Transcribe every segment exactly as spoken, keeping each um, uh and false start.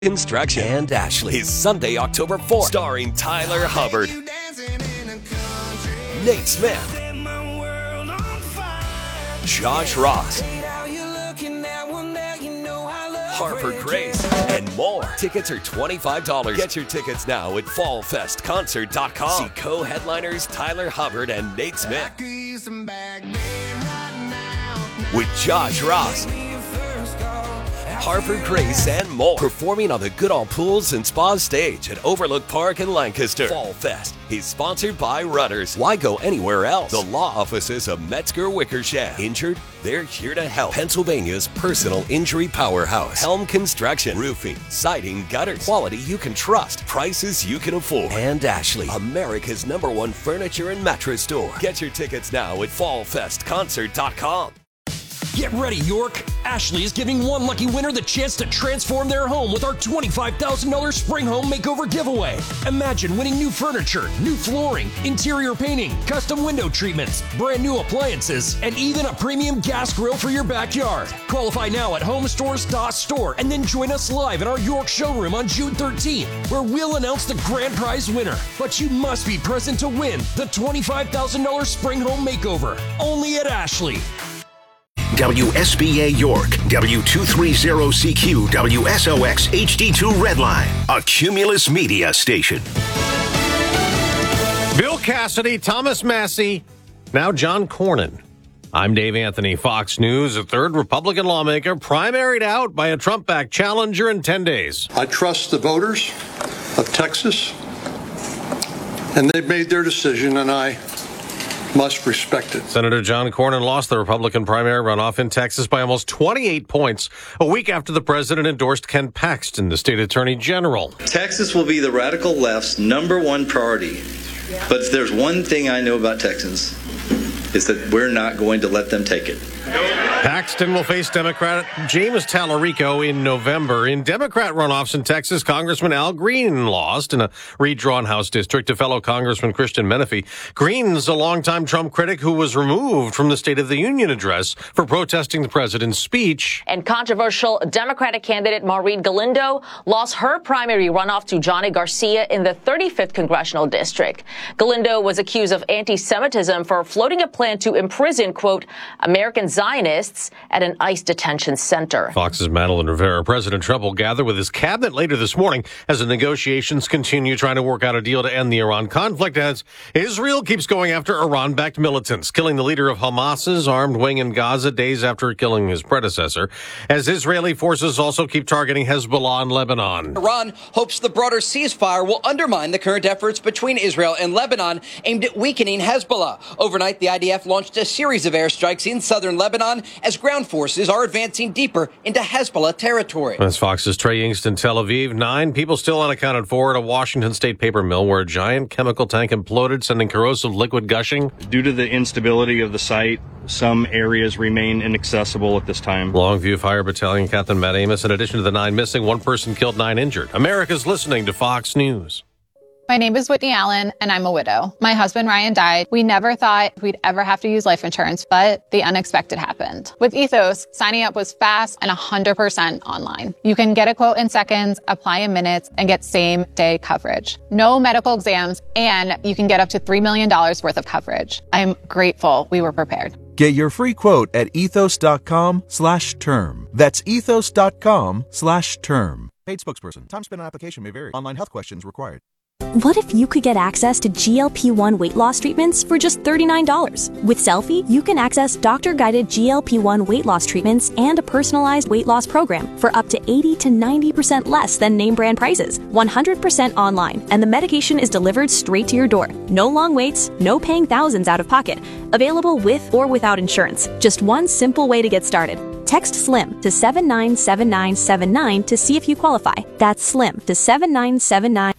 Construction and Ashley is Sunday, October fourth, starring Tyler Hubbard, Nate Smith, Josh Ross, Harper Grace, and more. Tickets are twenty-five dollars. Get your tickets now at fall fest concert dot com. See co-headliners Tyler Hubbard and Nate Smith with Josh Ross, Harper Grace, and more. Performing on the Goodall Pools and Spas stage at Overlook Park in Lancaster. Fall Fest is sponsored by Rudders. Why go anywhere else? The law offices of Metzger Wickersham. Injured? They're here to help. Pennsylvania's personal injury powerhouse. Helm Construction. Roofing, siding, gutters. Quality you can trust. Prices you can afford. And Ashley, America's number one furniture and mattress store. Get your tickets now at fall fest concert dot com. Get ready, York! Ashley is giving one lucky winner the chance to transform their home with our twenty-five thousand dollars Spring Home Makeover giveaway. Imagine winning new furniture, new flooring, interior painting, custom window treatments, brand new appliances, and even a premium gas grill for your backyard. Qualify now at home stores dot store and then join us live in our York showroom on June thirteenth, where we'll announce the grand prize winner. But you must be present to win the twenty-five thousand dollars Spring Home Makeover, only at Ashley. W S B A York, W two thirty C Q, W S O X H D two Redline, a Cumulus Media station. Bill Cassidy, Thomas Massie, now John Cornyn. I'm Dave Anthony, Fox News. A third Republican lawmaker primaried out by a Trump-backed challenger in ten days. I trust the voters of Texas, and they've made their decision, and I must respect it. Senator John Cornyn lost the Republican primary runoff in Texas by almost twenty-eight points, a week after the president endorsed Ken Paxton, the state attorney general. Texas will be the radical left's number one priority. Yeah. But if there's one thing I know about Texans, is that we're not going to let them take it. Paxton will face Democrat James Tallarico in November. In Democrat runoffs in Texas, Congressman Al Green lost in a redrawn House district to fellow Congressman Christian Menefee. Green's a longtime Trump critic who was removed from the State of the Union address for protesting the president's speech. And controversial Democratic candidate Maureen Galindo lost her primary runoff to Johnny Garcia in the thirty-fifth Congressional District. Galindo was accused of anti-Semitism for floating a plan to imprison, quote, American Zionists at an ICE detention center. Fox's Madeline Rivera. President Trump will gather with his cabinet later this morning as the negotiations continue trying to work out a deal to end the Iran conflict as Israel keeps going after Iran-backed militants, killing the leader of Hamas's armed wing in Gaza days after killing his predecessor, as Israeli forces also keep targeting Hezbollah in Lebanon. Iran hopes the broader ceasefire will undermine the current efforts between Israel and Lebanon aimed at weakening Hezbollah. Overnight, the I D F launched a series of airstrikes in southern Lebanon as ground forces are advancing deeper into Hezbollah territory. That's Fox's Trey Yingst in Tel Aviv. Nine people still unaccounted for at a Washington State paper mill where a giant chemical tank imploded, sending corrosive liquid gushing. Due to the instability of the site, some areas remain inaccessible at this time. Longview Fire Battalion Captain Matt Amos. In addition to the nine missing, one person killed, nine injured. America's listening to Fox News. My name is Whitney Allen, and I'm a widow. My husband, Ryan, died. We never thought we'd ever have to use life insurance, but the unexpected happened. With Ethos, signing up was fast and one hundred percent online. You can get a quote in seconds, apply in minutes, and get same-day coverage. No medical exams, and you can get up to three million dollars worth of coverage. I'm grateful we were prepared. Get your free quote at ethos.com slash term. That's ethos.com slash term. Paid spokesperson. Time spent on application may vary. Online health questions required. What if you could get access to G L P one weight loss treatments for just thirty-nine dollars? With Selfie, you can access doctor-guided G L P one weight loss treatments and a personalized weight loss program for up to eighty to ninety percent less than name brand prices. one hundred percent online, and the medication is delivered straight to your door. No long waits, no paying thousands out of pocket. Available with or without insurance. Just one simple way to get started. Text SLIM to seven nine seven nine seven nine to see if you qualify. That's SLIM to seven nine seven nine.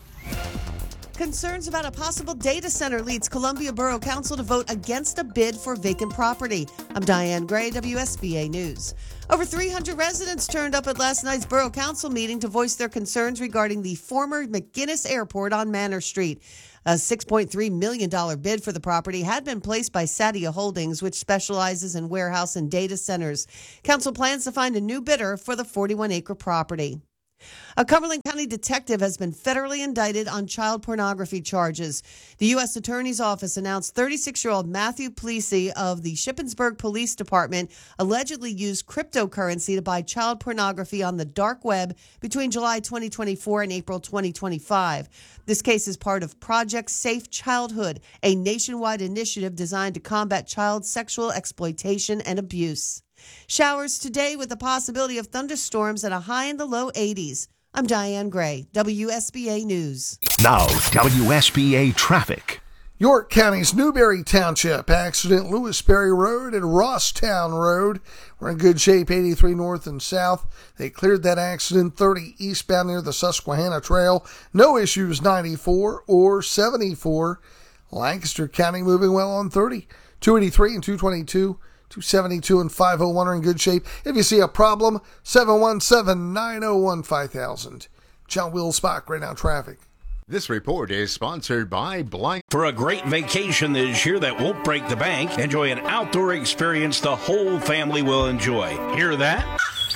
Concerns about a possible data center leads Columbia Borough Council to vote against a bid for vacant property. I'm Diane Gray, W S B A News. Over three hundred residents turned up at last night's Borough Council meeting to voice their concerns regarding the former McGuinness Airport on Manor Street. A six point three million dollars bid for the property had been placed by Sadia Holdings, which specializes in warehouse and data centers. Council plans to find a new bidder for the forty-one acre property. A Cumberland County detective has been federally indicted on child pornography charges. The U S Attorney's Office announced thirty-six-year-old Matthew Plessy of the Shippensburg Police Department allegedly used cryptocurrency to buy child pornography on the dark web between July twenty twenty-four and April twenty twenty-five. This case is part of Project Safe Childhood, a nationwide initiative designed to combat child sexual exploitation and abuse. Showers today with the possibility of thunderstorms and a high in the low eighties. I'm Diane Gray, W S B A News. Now, W S B A Traffic. York County's Newberry Township accident, Lewisberry Road and Rosstown Road. We're in good shape, eighty-three north and south. They cleared that accident thirty eastbound near the Susquehanna Trail. No issues ninety-four or seventy-four. Lancaster County moving well on thirty. two eighty-three and two twenty-two. two seventy-two and five oh one are in good shape. If you see a problem, seven one seven, nine oh one, five thousand. John Wills-Bach, right now traffic. This report is sponsored by Blank. For a great vacation this year that won't break the bank, enjoy an outdoor experience the whole family will enjoy. Hear that?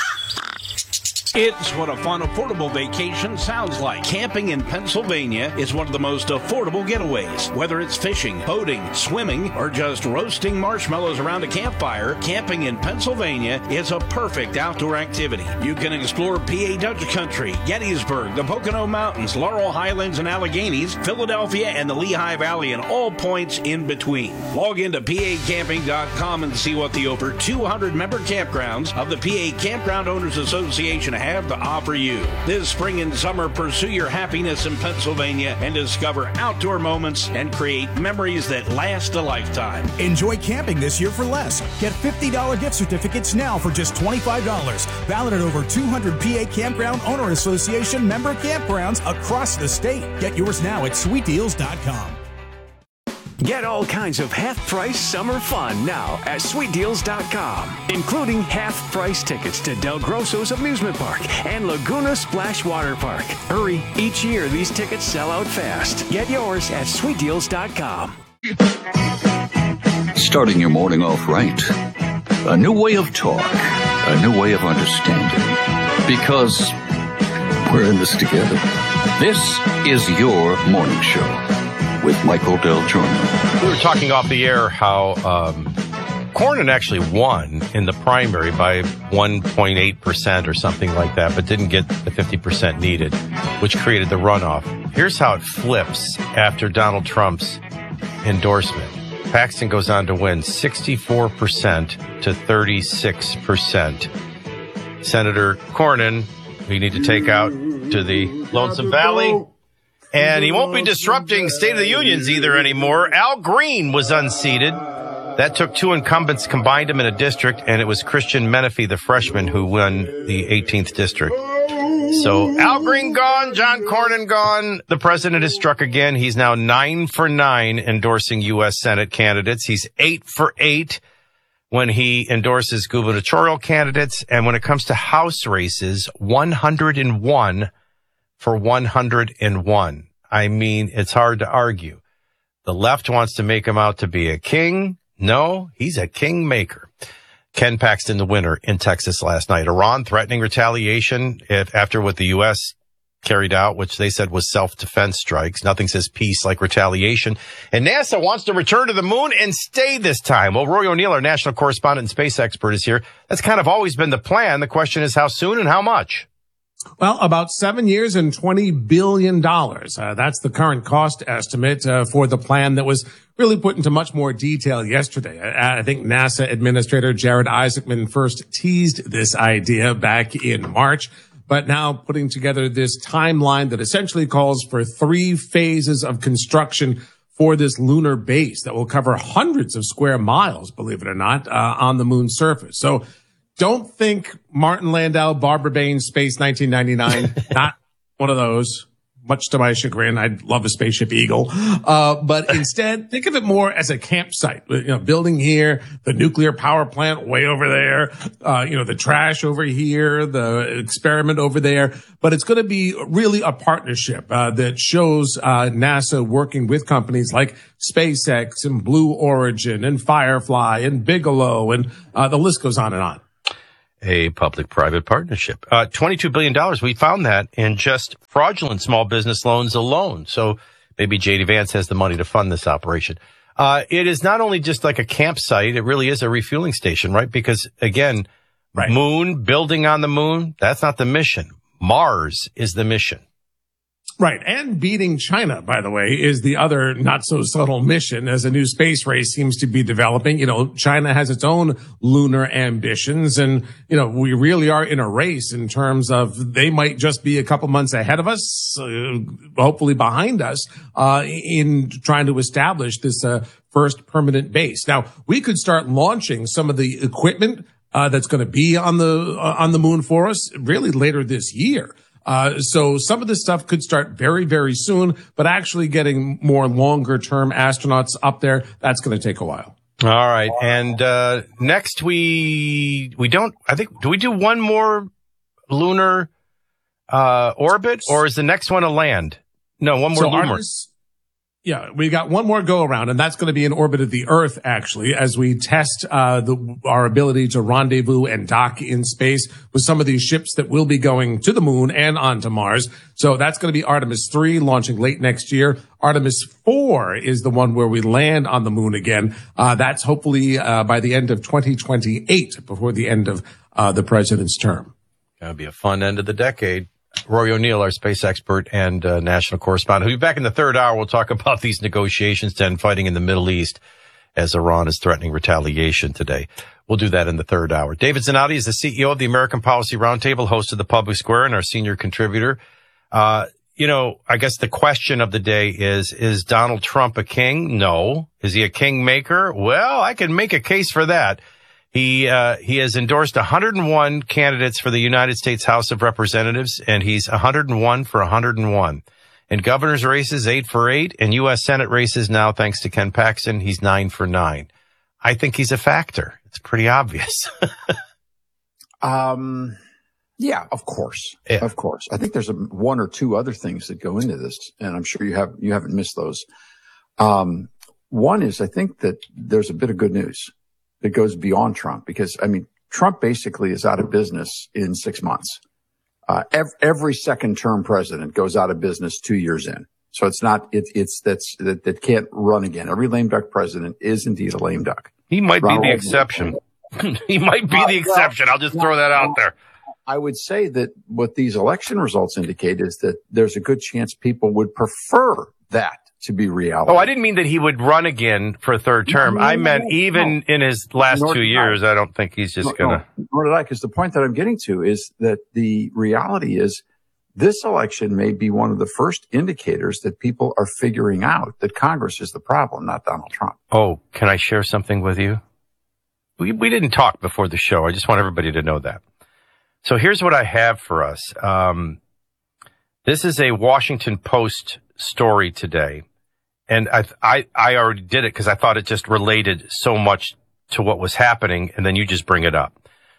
It's what a fun, affordable vacation sounds like. Camping in Pennsylvania is one of the most affordable getaways. Whether it's fishing, boating, swimming, or just roasting marshmallows around a campfire, camping in Pennsylvania is a perfect outdoor activity. You can explore P A Dutch Country, Gettysburg, the Pocono Mountains, Laurel Highlands and Alleghenies, Philadelphia, and the Lehigh Valley, and all points in between. Log into P A camping dot com and see what the over two hundred member campgrounds of the P A Campground Owners Association have have to offer you. This spring and summer, pursue your happiness in Pennsylvania and discover outdoor moments and create memories that last a lifetime. Enjoy camping this year for less. Get fifty dollars gift certificates now for just twenty-five dollars. Valid at over two hundred P A Campground Owner Association member campgrounds across the state. Get yours now at sweet deals dot com. Get all kinds of half-price summer fun now at sweet deals dot com, including half-price tickets to Del Grosso's Amusement Park and Laguna Splash Water Park. Hurry, each year these tickets sell out fast. Get yours at sweet deals dot com. Starting your morning off right. A new way of talk. A new way of understanding. Because we're in this together. This is your morning show. With Michael Del Giorno. We were talking off the air how um, Cornyn actually won in the primary by one point eight percent or something like that, but didn't get the fifty percent needed, which created the runoff. Here's how it flips after Donald Trump's endorsement. Paxton goes on to win sixty-four percent to thirty-six percent. Senator Cornyn, we need to take out to the Lonesome Valley. And he won't be disrupting State of the Unions either anymore. Al Green was unseated. That took two incumbents, combined them in a district, and it was Christian Menefee, the freshman, who won the eighteenth district. So Al Green gone, John Cornyn gone. The president has struck again. He's now nine for nine endorsing U S Senate candidates. He's eight for eight when he endorses gubernatorial candidates. And when it comes to House races, one hundred one for one hundred one. I mean, it's hard to argue. The left wants to make him out to be a king. No, he's a kingmaker. Ken Paxton, the winner in Texas last night. Iran threatening retaliation if, after what the U S carried out, which they said was self-defense strikes. Nothing says peace like retaliation. And NASA wants to return to the moon and stay this time. Well, Roy O'Neill, our national correspondent and space expert, is here. That's kind of always been the plan. The question is how soon and how much? Well, about seven years and twenty billion dollars. Uh, that's the current cost estimate uh, for the plan that was really put into much more detail yesterday. I, I think NASA Administrator Jared Isaacman first teased this idea back in March, but now putting together this timeline that essentially calls for three phases of construction for this lunar base that will cover hundreds of square miles, believe it or not, uh, on the moon's surface. So don't think Martin Landau, Barbara Bain, Space nineteen ninety-nine. Not one of those. Much to my chagrin, I'd love a Spaceship Eagle. Uh, but instead, think of it more as a campsite. You know, building here, the nuclear power plant way over there, uh, you know, the trash over here, the experiment over there. But it's going to be really a partnership, uh, that shows, uh, NASA working with companies like SpaceX and Blue Origin and Firefly and Bigelow, and, uh, the list goes on and on. a public-private partnership. Uh, twenty-two billion dollars, we found that in just fraudulent small business loans alone. So maybe J D Vance has the money to fund this operation. Uh, it is not only just like a campsite, it really is a refueling station, right? Because, again, right. Moon, building on the moon, that's not the mission. Mars is the mission. Right. And beating China, by the way, is the other not so subtle mission as a new space race seems to be developing. You know, China has its own lunar ambitions. And, you know, we really are in a race in terms of they might just be a couple months ahead of us, uh, hopefully behind us, uh, in trying to establish this, uh, first permanent base. Now, we could start launching some of the equipment, uh, that's going to be on the, uh, on the moon for us really later this year. Uh, so some of this stuff could start very, very soon, but actually getting more longer term astronauts up there, that's going to take a while. All right. And, uh, next we, we don't, I think, do we do one more lunar, uh, orbit, or is the next one a land? No, one more so lunar. Artemis, yeah, we got one more go around, and that's going to be in orbit of the Earth, actually, as we test uh the, our ability to rendezvous and dock in space with some of these ships that will be going to the moon and onto Mars. So that's going to be Artemis three, launching late next year. Artemis four is the one where we land on the moon again. Uh That's hopefully uh by the end of twenty twenty-eight, before the end of uh the president's term. That'll be a fun end of the decade. Rory O'Neill, our space expert and uh, national correspondent, who'll be back in the third hour. We'll talk about these negotiations to end fighting in the Middle East as Iran is threatening retaliation today. We'll do that in the third hour. David Zanotti is the C E O of the American Policy Roundtable, host of the Public Square, and our senior contributor. Uh, you know, I guess the question of the day is, is Donald Trump a king? No. Is he a kingmaker? Well, I can make a case for that. He, uh, he has endorsed one hundred one candidates for the United States House of Representatives, and he's one hundred one for one hundred one. In governor's races, eight for eight. In U S Senate races now, thanks to Ken Paxton, he's nine for nine. I think he's a factor. It's pretty obvious. um, yeah, of course. Yeah. Of course. I think there's a, one or two other things that go into this, and I'm sure you have, you haven't missed those. Um, one is I think that there's a bit of good news that goes beyond Trump, because, I mean, Trump basically is out of business in six months. Uh, every, every second term president goes out of business two years in. So it's not, it, it's, that's, that, that can't run again. Every lame duck president is indeed a lame duck. He might Ronald be the exception. He might be the exception. I'll just throw that out there. I would say that what these election results indicate is that there's a good chance people would prefer that to be reality. Oh, I didn't mean that he would run again for a third term. No, no, I meant no, even no. in his last nor two years, I. I don't think he's just going to. Nor did I, because the point that I'm getting to is that the reality is this election may be one of the first indicators that people are figuring out that Congress is the problem, not Donald Trump. Oh, can I share something with you? We, we didn't talk before the show. I just want everybody to know that. So here's what I have for us. Um, this is a Washington Post story today. And I, I, I already did it because I thought it just related so much to what was happening. And then you just bring it up.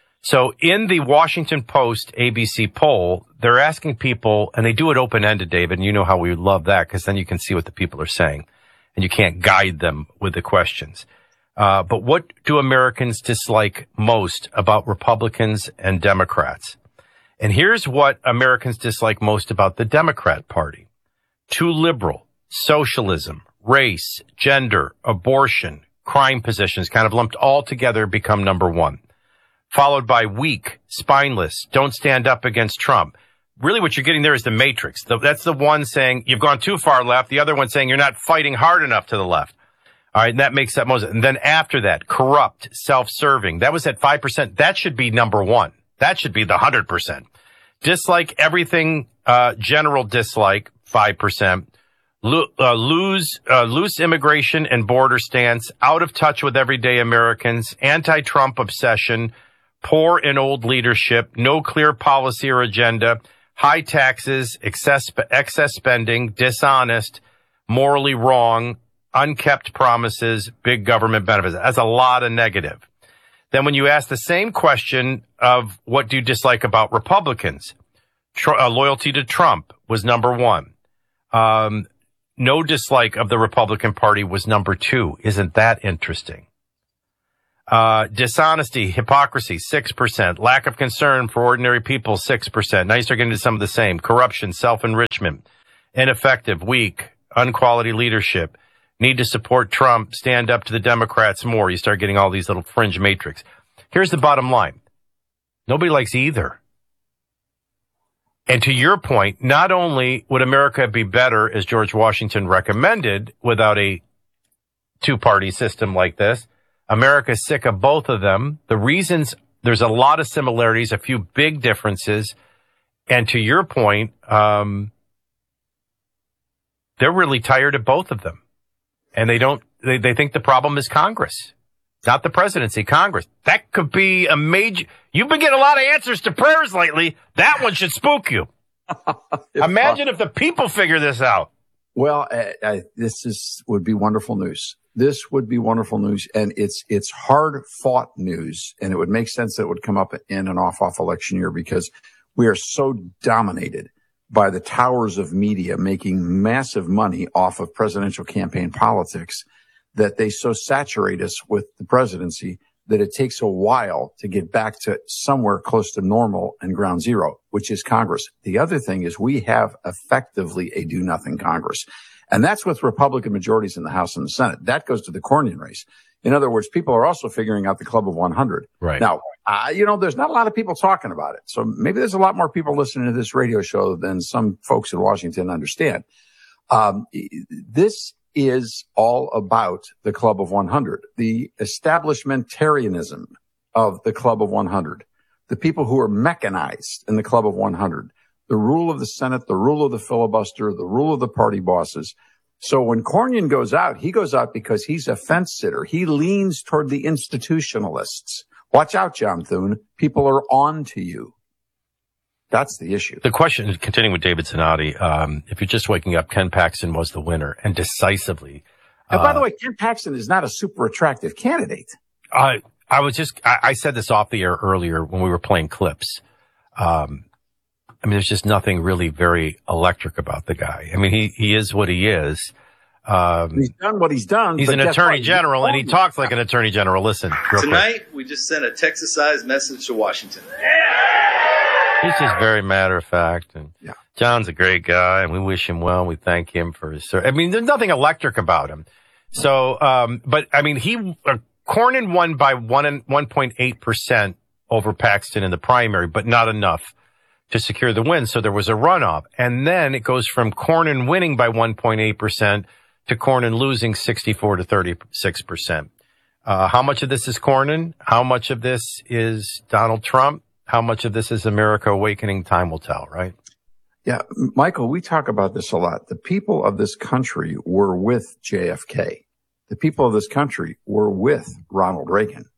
So in the Washington Post A B C poll, they're asking people, and they do it open-ended, David, and you know how we love that, because then you can see what the people are saying and you can't guide them with the questions. Uh, but what do Americans dislike most about Republicans and Democrats? And here's what Americans dislike most about the Democrat Party. Too liberal. Socialism, race, gender, abortion, crime positions kind of lumped all together become number one. Followed by weak, spineless, don't stand up against Trump. Really what you're getting there is the matrix. That's the one saying you've gone too far left. The other one saying you're not fighting hard enough to the left. All right, and that makes that most. And then after that, corrupt, self-serving. That was at five percent. That should be number one. That should be the one hundred percent. Dislike everything, uh, general dislike, five percent. Lo- uh, lose, uh, loose immigration and border stance, out of touch with everyday Americans, anti-Trump obsession, poor and old leadership, no clear policy or agenda, high taxes, excess, excess spending, dishonest, morally wrong, unkept promises, big government benefits. That's a lot of negative. Then when you ask the same question of what do you dislike about Republicans, Tr- uh, loyalty to Trump was number one. Um, No dislike of the Republican Party was number two. Isn't that interesting? Uh, dishonesty, hypocrisy, six percent. Lack of concern for ordinary people, six percent. Now you start getting into some of the same. Corruption, self-enrichment, ineffective, weak, unquality leadership, need to support Trump, stand up to the Democrats more. You start getting all these little fringe matrix. Here's the bottom line. Nobody likes either. And to your point, not only would America be better, as George Washington recommended, without a two-party system like this, America's sick of both of them. The reasons, there's a lot of similarities, a few big differences. And to your point, um, they're really tired of both of them. And they don't, they, they think the problem is Congress, not the presidency, Congress. That could be a major, you've been getting a lot of answers to prayers lately. That one should spook you. Imagine if the people figure this out. Well, uh, uh, this is, would be wonderful news. This would be wonderful news, and it's it's hard-fought news, and it would make sense that it would come up in an off-off election year because we are so dominated by the towers of media making massive money off of presidential campaign politics that they so saturate us with the presidency that it takes a while to get back to somewhere close to normal and ground zero, which is Congress. The other thing is we have effectively a do-nothing Congress. And that's with Republican majorities in the House and the Senate. That goes to the Cornyn race. In other words, people are also figuring out the Club of one hundred. Right. Now, uh, you know, there's not a lot of people talking about it. So maybe there's a lot more people listening to this radio show than some folks in Washington understand. Um, this is all about the Club of one hundred, the establishmentarianism of the Club of one hundred, the people who are mechanized in the Club of one hundred. The rule of the Senate, the rule of the filibuster, the rule of the party bosses. So when Cornyn goes out, he goes out because he's a fence sitter. He leans toward the institutionalists. Watch out, John Thune. People are on to you. That's the issue. The question, continuing with David Zanotti, um, if you're just waking up, Ken Paxton was the winner, and decisively. And by uh, the way, Ken Paxton is not a super attractive candidate. I, I was just, I, I said this off the air earlier when we were playing clips. Um, I mean, there's just nothing really very electric about the guy. I mean, he, he is what he is. Um, he's done what he's done. He's an attorney general, and he talks like an attorney general. Listen, real Tonight, quick. we just sent a Texas-sized message to Washington. He's just very matter of fact. And yeah. John's a great guy, and we wish him well. We thank him for his service. I mean, there's nothing electric about him. So, um, but I mean, he, uh, Cornyn won by one and one point eight percent over Paxton in the primary, but not enough to secure the win. So there was a runoff. And then it goes from Cornyn winning by one point eight percent to Cornyn losing sixty-four to thirty-six percent. Uh, how much of this is Cornyn? How much of this is Donald Trump? How much of this is America awakening? Time will tell, right? Yeah, Michael, we talk about this a lot. The people of this country were with J F K. The people of this country were with Ronald Reagan.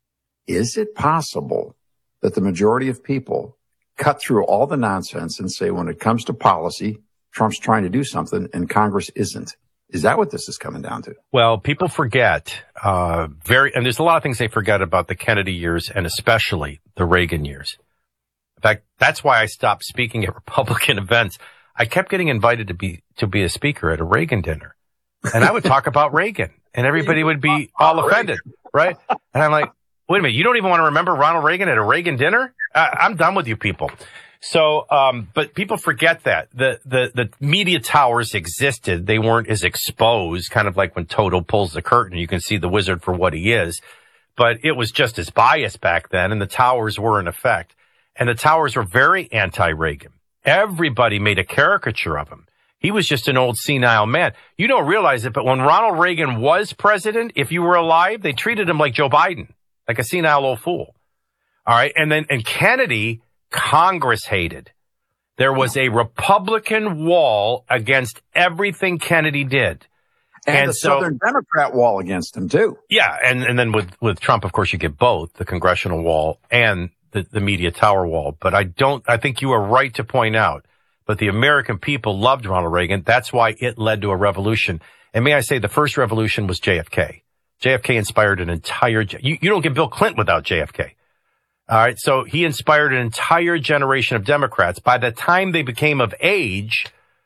Is it possible that the majority of people cut through all the nonsense and say, when it comes to policy, Trump's trying to do something and Congress isn't? Is that what this is coming down to? Well, people forget, uh, very, and there's a lot of things they forget about the Kennedy years and especially the Reagan years. In fact, that's why I stopped speaking at Republican events. I kept getting invited to be, to be a speaker at a Reagan dinner. And I would talk about Reagan and everybody would be all offended, right? And I'm like, wait a minute, you don't even want to remember Ronald Reagan at a Reagan dinner? Uh, I'm done with you people. So, um, but people forget that the, the, the media towers existed. They weren't as exposed, kind of like when Toto pulls the curtain, you can see the wizard for what he is, but it was just as biased back then. And the towers were in effect, and the towers were very anti-Reagan. Everybody made a caricature of him. He was just an old senile man. You don't realize it, but when Ronald Reagan was president, if you were alive, they treated him like Joe Biden, like a senile old fool. All right. And then, and Kennedy, Congress hated. There was a Republican wall against everything Kennedy did. And, And the so- Southern Democrat wall against him, too. Yeah. And, and then with, with Trump, of course, you get both the congressional wall and the, the media tower wall. But I don't, I think you are right to point out, but the American people loved Ronald Reagan. That's why it led to a revolution. And may I say, the first revolution was J F K. J F K inspired an entire, you, you don't get Bill Clinton without J F K. All right. So he inspired an entire generation of Democrats. By the time they became of age,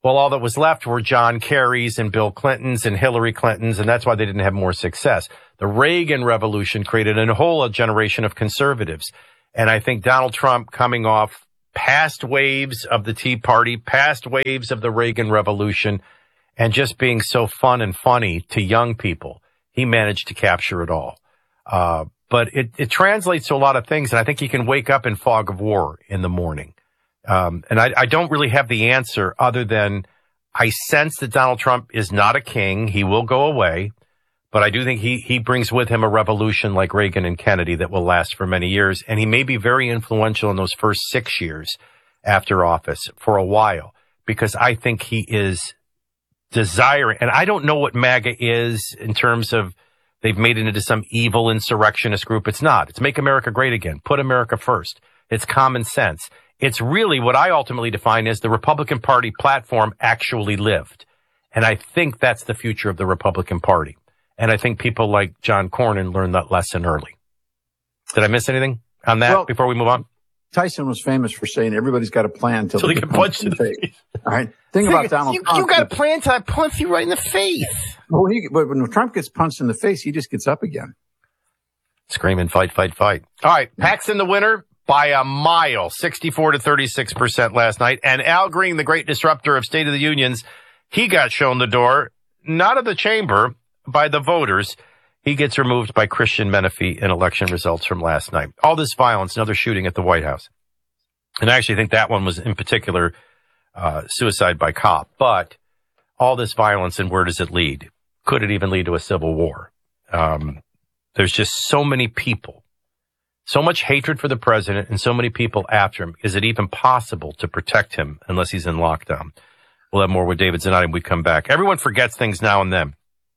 Well, all that was left were John Kerry's and Bill Clinton's and Hillary Clinton's, and that's why they didn't have more success. The Reagan Revolution created a whole generation of conservatives. And I think Donald Trump, coming off past waves of the Tea Party, past waves of the Reagan Revolution, and just being so fun and funny to young people, he managed to capture it all. Uh, but it, it translates to a lot of things, and I think you can wake up in fog of war in the morning. Um, and I, I don't really have the answer other than I sense that Donald Trump is not a king. He will go away, but I do think he, he brings with him a revolution like Reagan and Kennedy that will last for many years. And he may be very influential in those first six years after office for a while, because I think he is desiring, and I don't know what MAGA is in terms of they've made it into some evil insurrectionist group. It's not. It's Make America Great Again. Put America first. It's common sense. It's really what I ultimately define as the Republican Party platform actually lived. And I think that's the future of the Republican Party. And I think people like John Cornyn learned that lesson early. Did I miss anything on that well, before we move on? Tyson was famous for saying everybody's got a plan until they get punched in the face. face. All right. Thing about Donald you, Trump. You got a plan until I punch you right in the face. Well, he, but when Trump gets punched in the face, he just gets up again. Screaming, fight, fight, fight. All right. Paxton the winner by a mile, sixty-four to thirty-six percent last night. And Al Green, the great disruptor of State of the Unions, he got shown the door, not of the chamber, by the voters. He gets removed by Christian Menefee in election results from last night. All this violence, another shooting at the White House. And I actually think that one was in particular uh, suicide by cop. But all this violence, and where does it lead? Could it even lead to a civil war? Um, there's just so many people, so much hatred for the president and so many people after him. Is it even possible to protect him unless he's in lockdown? We'll have more with David Zanotti when we come back. Everyone forgets things now and then.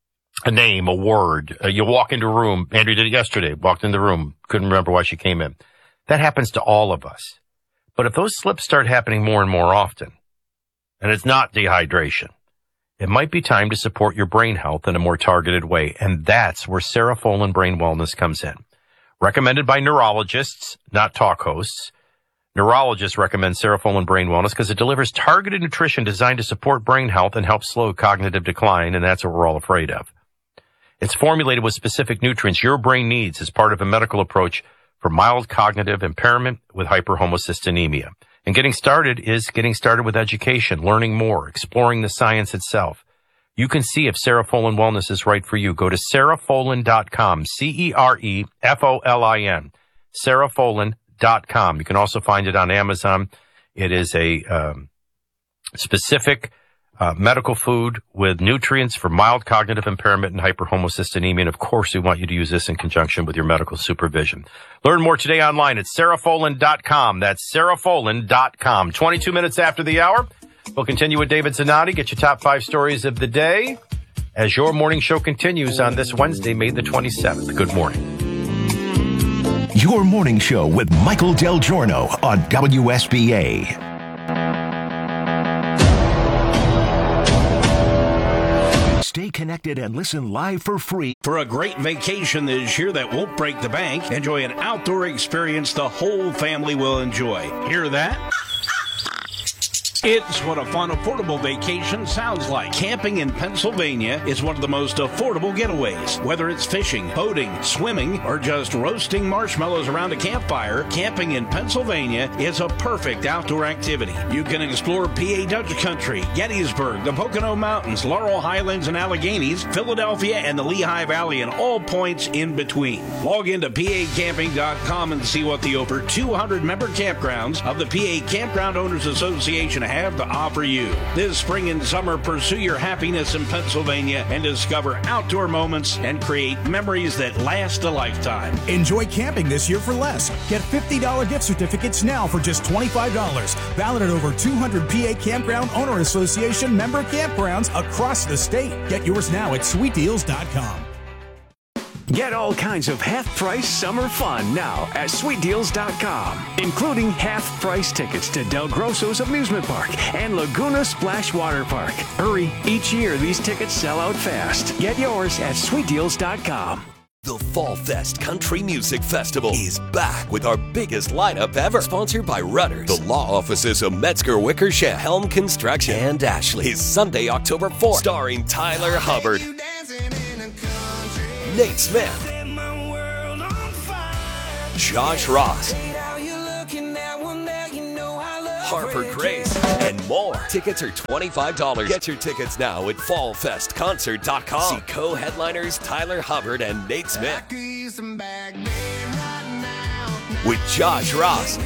A name, a word. Uh, you walk into a room. Andrew did it yesterday. Walked in the room. Couldn't remember why she came in. That happens to all of us. But if those slips start happening more and more often, and it's not dehydration, it might be time to support your brain health in a more targeted way. And that's where Cerefolin Brain Wellness comes in. Recommended by neurologists, not talk hosts. Neurologists recommend Cerefolin Brain Wellness because it delivers targeted nutrition designed to support brain health and help slow cognitive decline, and that's what we're all afraid of. It's formulated with specific nutrients your brain needs as part of a medical approach for mild cognitive impairment with hyperhomocystinemia. And getting started is getting started with education, learning more, exploring the science itself. You can see if Cerefolin Wellness is right for you. Go to cerefolin dot com, C E R E F O L I N, cerefolin dot com. You can also find it on Amazon. It is a um, specific uh, medical food with nutrients for mild cognitive impairment and hyperhomocystinemia. And of course, we want you to use this in conjunction with your medical supervision. Learn more today online at cerefolin dot com. That's cerefolin dot com. twenty-two minutes after the hour. We'll continue with David Zanotti. Get your top five stories of the day as your morning show continues on this Wednesday, May the twenty-seventh. Good morning. Your morning show with Michael Del Giorno on W S B A. Stay connected and listen live for free. For a great vacation this year that won't break the bank, enjoy an outdoor experience the whole family will enjoy. Hear that? It's what a fun, affordable vacation sounds like. Camping in Pennsylvania is one of the most affordable getaways. Whether it's fishing, boating, swimming, or just roasting marshmallows around a campfire, camping in Pennsylvania is a perfect outdoor activity. You can explore P A Dutch Country, Gettysburg, the Pocono Mountains, Laurel Highlands and Alleghenies, Philadelphia, and the Lehigh Valley, and all points in between. Log into P A camping dot com and see what the over two hundred member campgrounds of the P A Campground Owners Association have have to offer you. This spring and summer, pursue your happiness in Pennsylvania and discover outdoor moments and create memories that last a lifetime. Enjoy camping this year for less. Get fifty dollars gift certificates now for just twenty-five dollars. Valid at over two hundred P A Campground Owner Association member campgrounds across the state. Get yours now at sweet deals dot com. Get all kinds of half-price summer fun now at sweet deals dot com, including half-price tickets to Del Grosso's Amusement Park and Laguna Splash Water Park. Hurry, each year these tickets sell out fast. Get yours at sweet deals dot com. The Fall Fest Country Music Festival is back with our biggest lineup ever. Sponsored by Rudders, the law offices of Metzger Wickersham, Helm Construction, and Ashley. Is Sunday, October fourth, starring Tyler Hubbard, Nate Smith, Josh Ross, Harper Grace, and more. Tickets are twenty-five dollars. Get your tickets now at fall fest concert dot com. See co-headliners Tyler Hubbard and Nate Smith. With Josh Ross,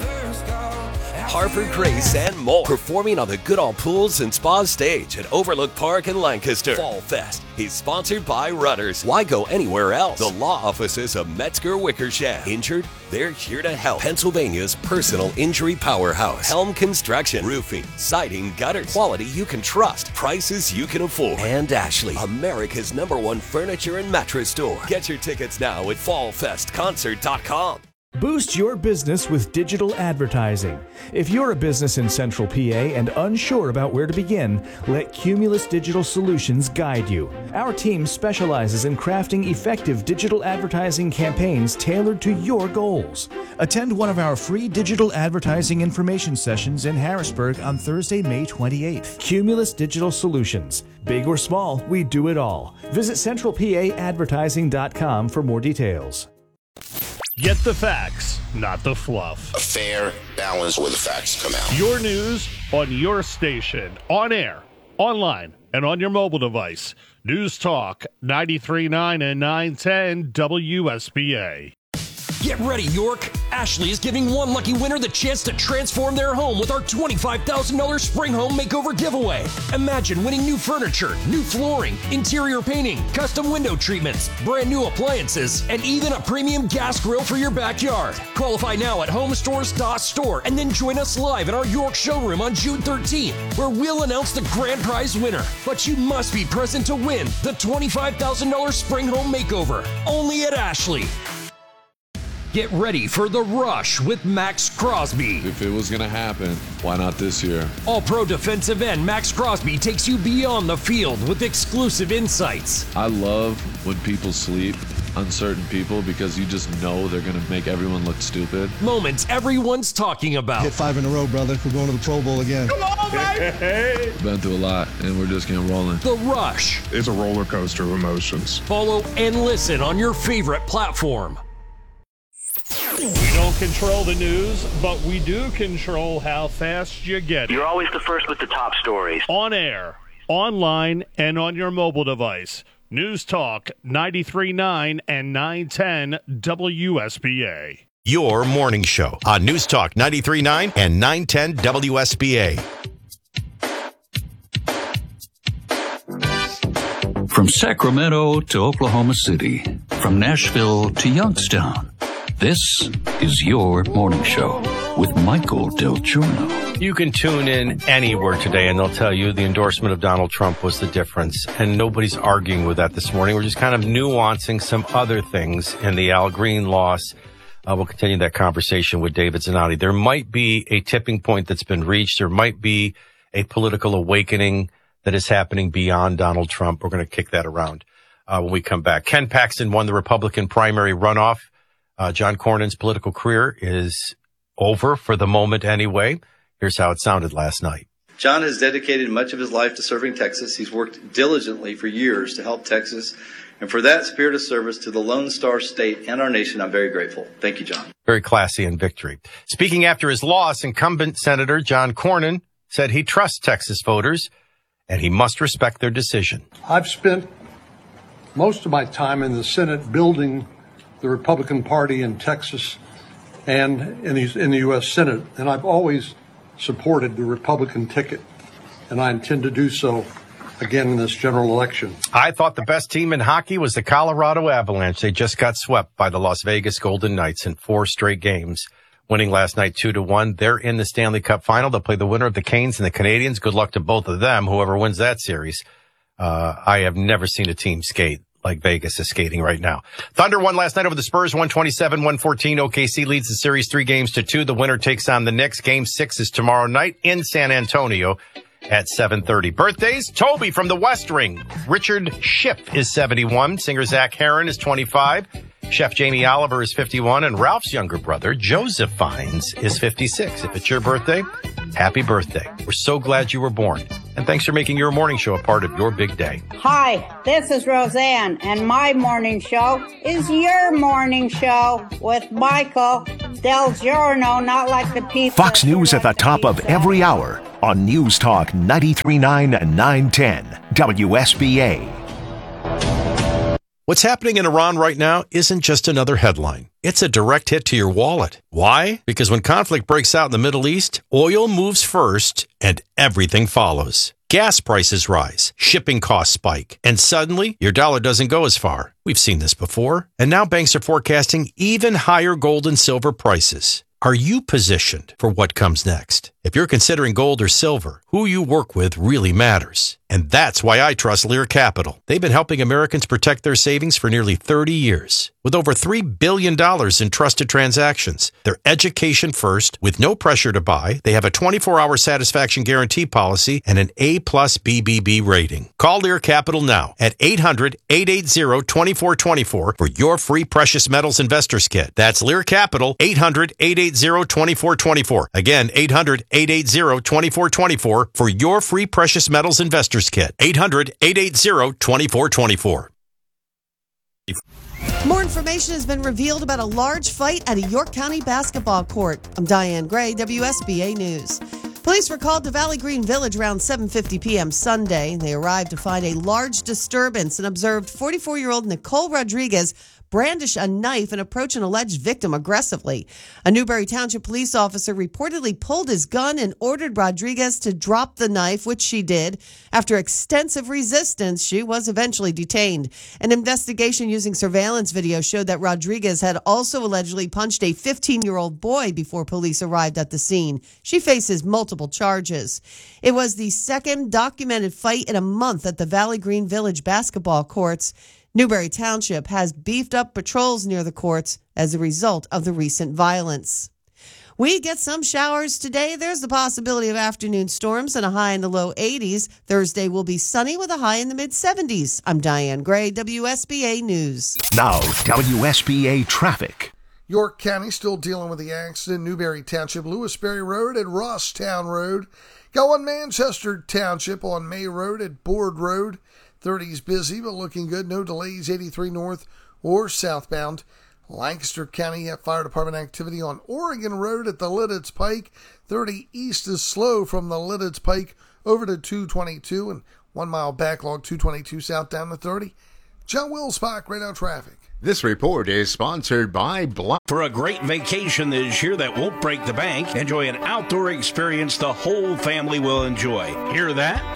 Harper Grace, and more. Performing on the Goodall Pools and Spa stage at Overlook Park in Lancaster. Fall Fest is sponsored by Rudders. Why go anywhere else? The law offices of Metzger Wickersham. Injured? They're here to help. Pennsylvania's personal injury powerhouse. Helm Construction. Roofing, siding, gutters. Quality you can trust. Prices you can afford. And Ashley, America's number one furniture and mattress store. Get your tickets now at fall fest concert dot com. Boost your business with digital advertising. If you're a business in Central P A and unsure about where to begin, let Cumulus Digital Solutions guide you. Our team specializes in crafting effective digital advertising campaigns tailored to your goals. Attend one of our free digital advertising information sessions in Harrisburg on Thursday, May twenty-eighth. Cumulus Digital Solutions. Big or small, we do it all. Visit central p a advertising dot com for more details. Get the facts, not the fluff. A fair balance where the facts come out. Your news on your station, on air, online, and on your mobile device. News Talk ninety-three point nine and nine ten W S B A. Get ready, York. Ashley is giving one lucky winner the chance to transform their home with our twenty-five thousand dollars Spring Home Makeover giveaway. Imagine winning new furniture, new flooring, interior painting, custom window treatments, brand new appliances, and even a premium gas grill for your backyard. Qualify now at homestores dot store and then join us live in our York showroom on June thirteenth, where we'll announce the grand prize winner. But you must be present to win the twenty-five thousand dollars Spring Home Makeover, only at Ashley. Get ready for the rush with Max Crosby. If it was going to happen, why not this year? All-pro defensive end Max Crosby takes you beyond the field with exclusive insights. I love when people sleep on certain people because you just know they're going to make everyone look stupid. Moments everyone's talking about. Hit five in a row, brother. We're going to the Pro Bowl again. Come on, baby! Been through a lot, and we're just getting rolling. The Rush. It's a roller coaster of emotions. Follow and listen on your favorite platform. We don't control the news, but we do control how fast you get it. You're always the first with the top stories. On air, online, and on your mobile device. News Talk ninety-three point nine and nine ten W S B A. Your morning show on News Talk ninety-three point nine and nine ten W S B A. From Sacramento to Oklahoma City, from Nashville to Youngstown, this is your morning show with Michael Del Giorno. You can tune in anywhere today and they'll tell you the endorsement of Donald Trump was the difference. And nobody's arguing with that this morning. We're just kind of nuancing some other things in the Al Green loss. Uh, we'll continue that conversation with David Zanotti. There might be a tipping point that's been reached. There might be a political awakening that is happening beyond Donald Trump. We're going to kick that around uh, when we come back. Ken Paxton won the Republican primary runoff. Uh, John Cornyn's political career is over for the moment anyway. Here's how it sounded last night. John has dedicated much of his life to serving Texas. He's worked diligently for years to help Texas. And for that spirit of service to the Lone Star State and our nation, I'm very grateful. Thank you, John. Very classy in victory. Speaking after his loss, incumbent Senator John Cornyn said he trusts Texas voters and he must respect their decision. I've spent most of my time in the Senate building the Republican Party in Texas and in the, in the U S Senate, and I've always supported the Republican ticket, and I intend to do so again in this general election. I thought the best team in hockey was the Colorado Avalanche. They just got swept by the Las Vegas Golden Knights in four straight games, winning last night two to one. They're in the Stanley Cup final. They'll play the winner of the Canes and the Canadiens. Good luck to both of them, whoever wins that series. Uh, I have never seen a team skate like Vegas is skating right now. Thunder won last night over the Spurs, one twenty-seven one fourteen. O K C leads the series three games to two. The winner takes on the Knicks. Game six is tomorrow night in San Antonio. at seven thirty. Birthdays, Toby from the West Ring. Richard Schiff is seventy-one. Singer Zach Heron is twenty-five. Chef Jamie Oliver is fifty-one. And Ralph's younger brother, Joseph Fiennes, is fifty-six. If it's your birthday, happy birthday. We're so glad you were born. And thanks for making your morning show a part of your big day. Hi, this is Roseanne, and my morning show is your morning show with Michael Del Giorno, not like the pizza. Fox News at the top of every hour on News Talk ninety-three point nine and nine ten W S B A. What's happening in Iran right now isn't just another headline. It's a direct hit to your wallet. Why? Because when conflict breaks out in the Middle East, oil moves first and everything follows. Gas prices rise, shipping costs spike, and suddenly your dollar doesn't go as far. We've seen this before. And now banks are forecasting even higher gold and silver prices. Are you positioned for what comes next? If you're considering gold or silver, who you work with really matters. And that's why I trust Lear Capital. They've been helping Americans protect their savings for nearly thirty years. With over three billion dollars in trusted transactions, they're education first, with no pressure to buy. They have a twenty-four hour satisfaction guarantee policy and an A plus B B B rating. Call Lear Capital now at eight hundred, eight eight zero, two four two four for your free precious metals investors kit. That's Lear Capital, eight hundred, eight eight zero, two four two four. Again, eight hundred, eight eight zero, two four two four for your free precious metals investors kit. eight hundred, eight eight zero, two four two four. More information has been revealed about a large fight at a York County basketball court. I'm Diane Gray, W S B A News. Police were called to Valley Green Village around seven fifty p.m. Sunday. They arrived to find a large disturbance and observed forty-four-year-old Nicole Rodriguez brandish a knife and approach an alleged victim aggressively. A Newberry Township police officer reportedly pulled his gun and ordered Rodriguez to drop the knife, which she did. After extensive resistance, she was eventually detained. An investigation using surveillance video showed that Rodriguez had also allegedly punched a fifteen-year-old boy before police arrived at the scene. She faces multiple charges. It was the second documented fight in a month at the Valley Green Village basketball courts. Newberry Township has beefed up patrols near the courts as a result of the recent violence. We get some showers today. There's the possibility of afternoon storms and a high in the low eighties. Thursday will be sunny with a high in the mid seventies. I'm Diane Gray, W S B A News. Now, W S B A traffic. York County still dealing with the accident. Newberry Township, Lewisberry Road at Rosstown Road. Got one Manchester Township on May Road at Board Road. thirty's busy, but looking good. No delays, eighty-three north or southbound. Lancaster County Fire Department activity on Oregon Road at the Lidditz Pike. thirty east is slow from the Lidditz Pike over to two twenty-two, and one mile backlog, two twenty-two south down to thirty. John Wilsbach, right now traffic. This report is sponsored by Bl- For a great vacation this year that won't break the bank, enjoy an outdoor experience the whole family will enjoy. Hear that?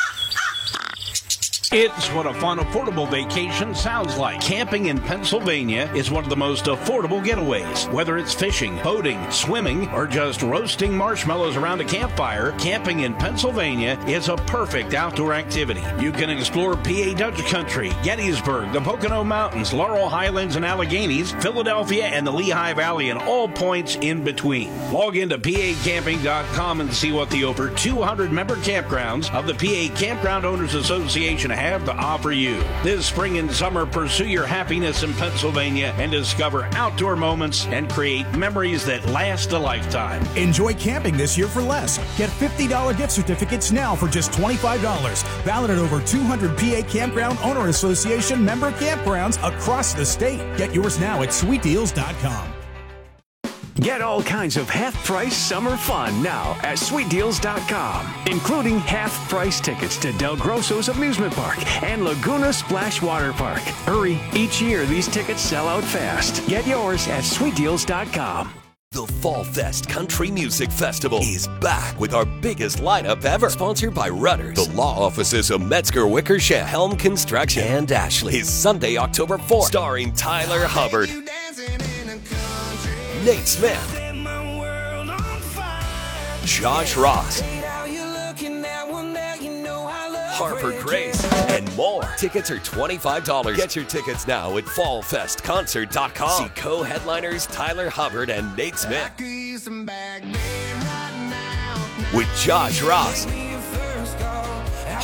It's what a fun, affordable vacation sounds like. Camping in Pennsylvania is one of the most affordable getaways. Whether it's fishing, boating, swimming, or just roasting marshmallows around a campfire, camping in Pennsylvania is a perfect outdoor activity. You can explore P A Dutch Country, Gettysburg, the Pocono Mountains, Laurel Highlands and Alleghenies, Philadelphia, and the Lehigh Valley, and all points in between. Log into P A camping dot com and see what the over two hundred member campgrounds of the P A Campground Owners Association have to offer you. This spring and summer, pursue your happiness in Pennsylvania and discover outdoor moments and create memories that last a lifetime. Enjoy camping this year for less. Get fifty dollars gift certificates now for just twenty-five dollars. Valid at over two hundred P A Campground Owner Association member campgrounds across the state. Get yours now at sweet deals dot com. Get all kinds of half-price summer fun now at sweet deals dot com, including half-price tickets to Del Grosso's amusement park and Laguna Splash Water Park. Hurry, each year these tickets sell out fast. Get yours at sweet deals dot com. The Fall Fest Country Music Festival is back with our biggest lineup ever. Sponsored by Rudders, the law offices of Metzger Wickersham, Helm Construction, and Ashley. Is Sunday, October fourth, starring Tyler Hubbard, Nate Smith, Josh Ross, Harper Grace, and more. Tickets are twenty-five dollars. Get your tickets now at fall fest concert dot com. See co-headliners Tyler Hubbard and Nate Smith. With Josh Ross,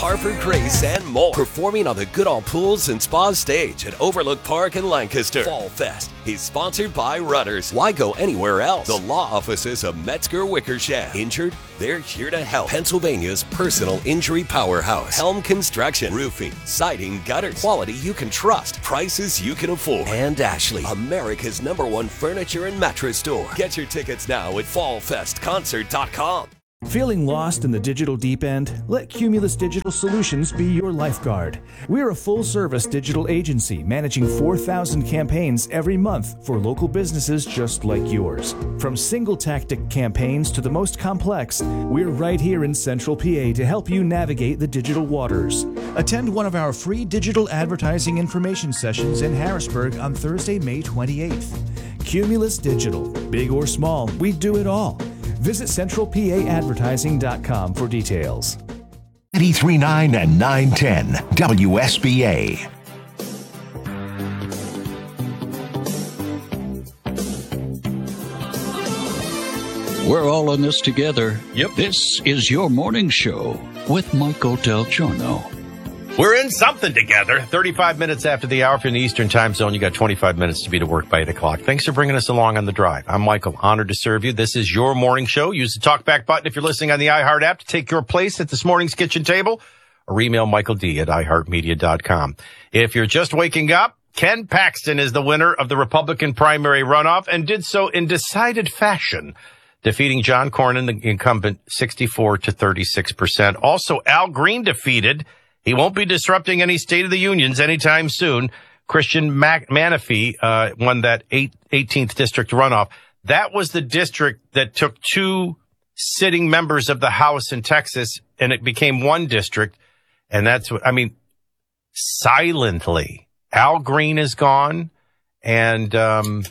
Harper Grace, and more. Performing on the Goodall Pools and Spa stage at Overlook Park in Lancaster. Fall Fest is sponsored by Rudders. Why go anywhere else? The law offices of Metzger Wickersham. Injured? They're here to help. Pennsylvania's personal injury powerhouse. Helm Construction. Roofing, siding, gutters. Quality you can trust. Prices you can afford. And Ashley, America's number one furniture and mattress store. Get your tickets now at fall fest concert dot com. Feeling lost in the digital deep end? Let Cumulus Digital Solutions be your lifeguard. We're a full-service digital agency managing four thousand campaigns every month for local businesses just like yours. From single-tactic campaigns to the most complex, we're right here in Central P A to help you navigate the digital waters. Attend one of our free digital advertising information sessions in Harrisburg on Thursday, May twenty-eighth. Cumulus Digital. Big or small, we do it all. Visit central p a advertising dot com for details. ninety-three point nine and nine ten W S B A. We're all in this together. Yep. This is your morning show with Michael Del Giorno. We're in something together. thirty-five minutes after the hour. If you're in the Eastern time zone, you got twenty-five minutes to be to work by eight o'clock. Thanks for bringing us along on the drive. I'm Michael, honored to serve you. This is your morning show. Use the talkback button if you're listening on the iHeart app to take your place at this morning's kitchen table, or email Michael D at i heart media dot com. If you're just waking up, Ken Paxton is the winner of the Republican primary runoff and did so in decided fashion, defeating John Cornyn, the incumbent, sixty-four to thirty-six percent. Also, Al Green defeated. He won't be disrupting any State of the Unions anytime soon. Christian Mac- Manafee uh, won that eight, eighteenth district runoff. That was the district that took two sitting members of the House in Texas, and it became one district. And that's what, I mean, silently, Al Green is gone, and um,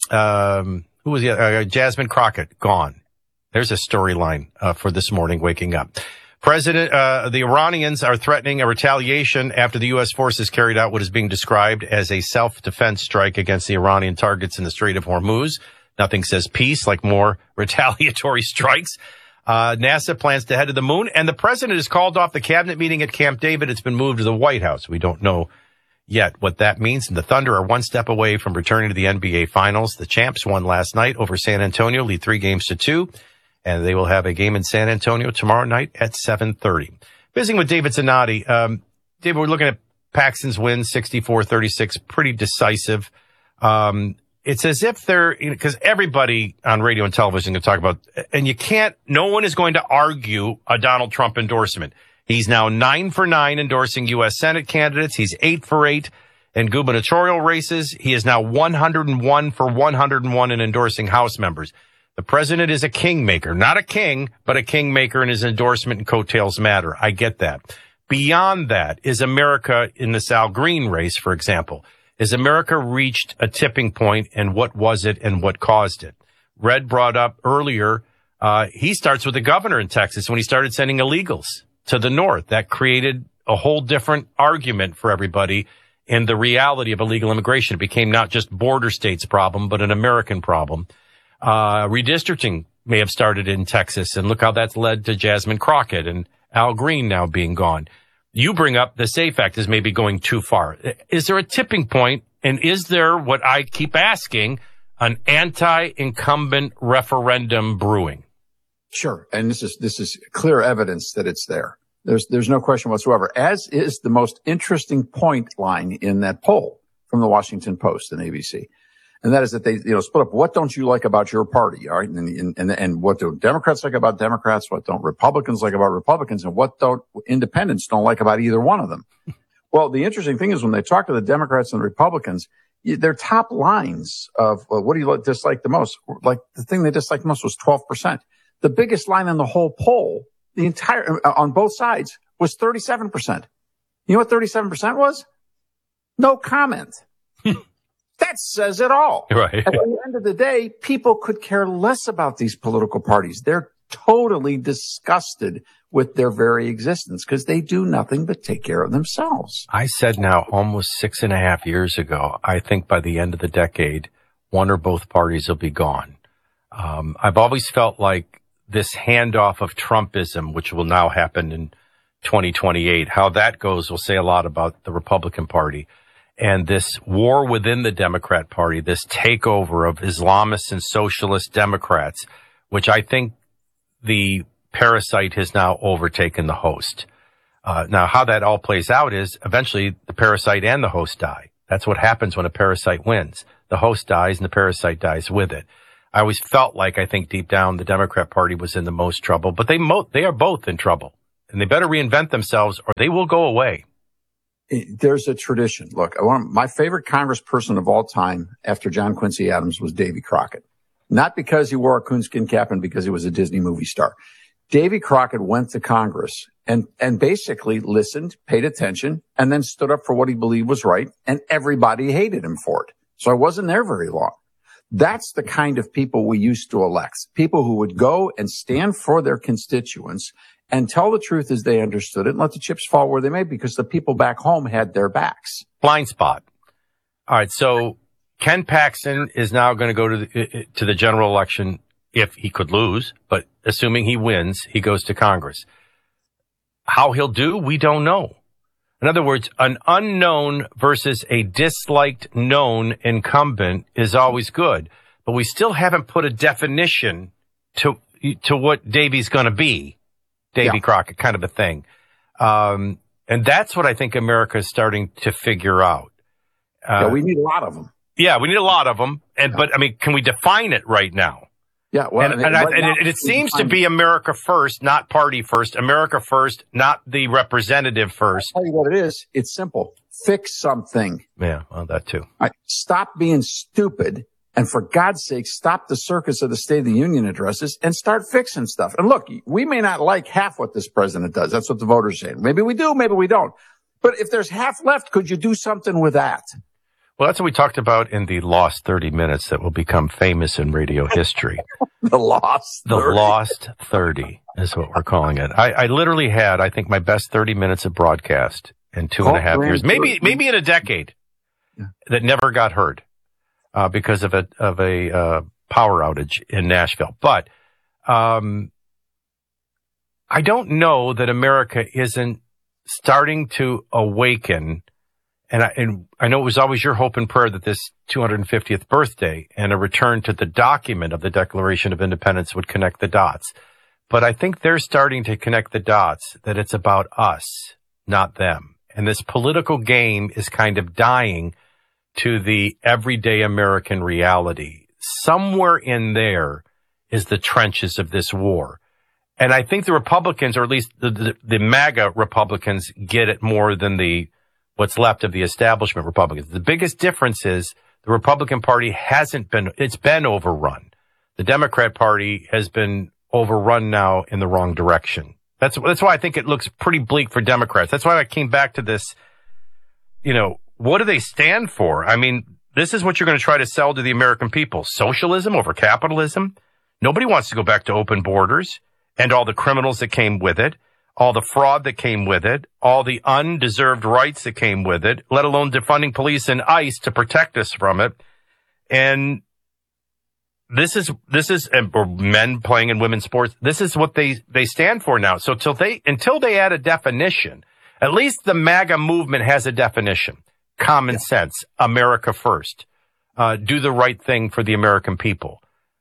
um, who was the other? Uh, Jasmine Crockett, gone. There's a storyline uh, for this morning waking up. President, uh, the Iranians are threatening a retaliation after the U S forces carried out what is being described as a self-defense strike against the Iranian targets in the Strait of Hormuz. Nothing says peace like more retaliatory strikes. Uh, NASA plans to head to the moon, and the president has called off the cabinet meeting at Camp David. It's been moved to the White House. We don't know yet what that means. And the Thunder are one step away from returning to the N B A Finals. The champs won last night over San Antonio, lead three games to two. And they will have a game in San Antonio tomorrow night at seven thirty. Visiting with David Zanotti. Um, David, we're looking at Paxton's win, sixty-four thirty-six, pretty decisive. Um, it's as if they're, because you know, everybody on radio and television can talk about, and you can't, no one is going to argue a Donald Trump endorsement. He's now nine for nine endorsing U S Senate candidates. He's eight for eight in gubernatorial races. He is now one hundred one for one hundred one in endorsing House members. The president is a kingmaker, not a king, but a kingmaker, and his endorsement and coattails matter. I get that. Beyond that, is America in this Al Green race, for example, has America reached a tipping point, and what was it and what caused it? Red brought up earlier, uh, he starts with the governor in Texas when he started sending illegals to the north. That created a whole different argument for everybody in the reality of illegal immigration. It became not just border states' problem, but an American problem. Uh, redistricting may have started in Texas, and look how that's led to Jasmine Crockett and Al Green now being gone. You bring up the SAFE Act as maybe going too far. Is there a tipping point, and is there, what I keep asking, an anti-incumbent referendum brewing? Sure, and this is this is clear evidence that it's there. There's there's no question whatsoever, as is the most interesting point line in that poll from the Washington Post and A B C. And that is that they, you know, split up. What don't you like about your party? All right. And, and, and what do Democrats like about Democrats? What don't Republicans like about Republicans? And what don't independents don't like about either one of them? Well, the interesting thing is when they talk to the Democrats and the Republicans, their top lines of uh, what do you dislike the most? Like the thing they disliked the most was twelve percent. The biggest line in the whole poll, the entire, uh, on both sides was thirty-seven percent. You know what thirty-seven percent was? No comment. That says it all. Right. At the end of the day, people could care less about these political parties. They're totally disgusted with their very existence because they do nothing but take care of themselves. I said now almost six and a half years ago, I think by the end of the decade, one or both parties will be gone. Um, I've always felt like this handoff of Trumpism, which will now happen in twenty twenty-eight. How that goes will say a lot about the Republican Party and this war within the Democrat Party, this takeover of Islamists and socialist Democrats, which I think the parasite has now overtaken the host. Uh, now, how that all plays out is eventually the parasite and the host die. That's what happens when a parasite wins. The host dies and the parasite dies with it. I always felt like, I think deep down, the Democrat Party was in the most trouble, but they mo- they are both in trouble, and they better reinvent themselves or they will go away. There's a tradition. Look, one of my favorite congressperson of all time after John Quincy Adams was Davy Crockett. Not because he wore a coonskin cap and because he was a Disney movie star. Davy Crockett went to Congress and, and basically listened, paid attention, and then stood up for what he believed was right, and everybody hated him for it. So I wasn't there very long. That's the kind of people we used to elect. People who would go and stand for their constituents and tell the truth as they understood it and let the chips fall where they may, because the people back home had their backs. Blind spot. All right, so Ken Paxton is now going to go to the, to the general election if he could lose, but assuming he wins, he goes to Congress. How he'll do, we don't know. In other words, an unknown versus a disliked known incumbent is always good, but we still haven't put a definition to to what Davy's going to be. Davy yeah. Crockett, kind of a thing. Um, and that's what I think America is starting to figure out. Uh, yeah, we need a lot of them. Yeah, we need a lot of them. And, yeah. but I mean, can we define it right now? Yeah, well, and, and, I, right and now, it, it seems to be America first, not party first. America first, not the representative first. I'll tell you what it is. It's simple. Fix something. Yeah, well, that too. Right. Stop being stupid. And for God's sake, stop the circus of the State of the Union addresses and start fixing stuff. And look, we may not like half what this president does. That's what the voters say. Maybe we do, maybe we don't. But if there's half left, could you do something with that? Well, that's what we talked about in the Lost thirty minutes that will become famous in radio history. The Lost thirty. The Lost thirty is what we're calling it. I, I literally had, I think, my best thirty minutes of broadcast in two oh, and a half years, maybe maybe in a decade, yeah. that never got heard. Uh, because of a, of a, uh, power outage in Nashville. But, um, I don't know that America isn't starting to awaken. And I, and I know it was always your hope and prayer that this two hundred fiftieth birthday and a return to the document of the Declaration of Independence would connect the dots. But I think they're starting to connect the dots that it's about us, not them. And this political game is kind of dying to the everyday American reality. Somewhere in there is the trenches of this war. And I think the Republicans, or at least the, the, the MAGA Republicans, get it more than the what's left of the establishment Republicans. The biggest difference is the Republican Party hasn't been, it's been overrun. The Democrat Party has been overrun now in the wrong direction. That's, that's why I think it looks pretty bleak for Democrats. That's why I came back to this, you know, what do they stand for? I mean, this is what you're going to try to sell to the American people. Socialism over capitalism. Nobody wants to go back to open borders and all the criminals that came with it, all the fraud that came with it, all the undeserved rights that came with it, let alone defunding police and ICE to protect us from it. And this is, this is, or men playing in women's sports. This is what they, they stand for now. So till they, until they add a definition, at least the MAGA movement has a definition. Common sense, America first, uh, do the right thing for the American people.